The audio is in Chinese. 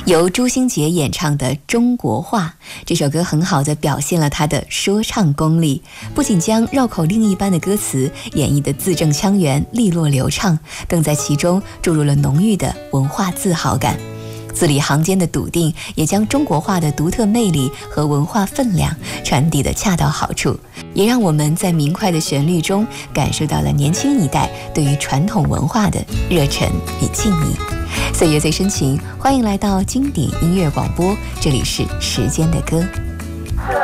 由朱星杰演唱的《中国话》这首歌很好地表现了他的说唱功力，不仅将绕口令一般的歌词演绎得字正腔圆、利落流畅，更在其中注入了浓郁的文化自豪感。字里行间的笃定，也将中国话的独特魅力和文化分量传递得恰到好处，也让我们在明快的旋律中感受到了年轻一代对于传统文化的热忱与敬意。岁月最深情，欢迎来到经典音乐广播，这里是时间的歌。